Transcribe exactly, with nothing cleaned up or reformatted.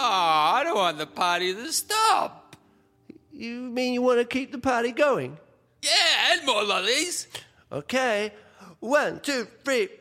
Oh, I don't want the party to stop. You mean you want to keep the party going? Yeah, and more lollies. Okay. One, two, three,